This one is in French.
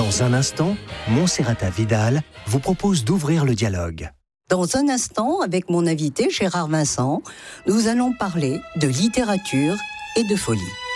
Dans un instant, Montserrat Vidal vous propose d'ouvrir le dialogue. Dans un instant, avec mon invité Gérard Vincent, nous allons parler de littérature et de folie.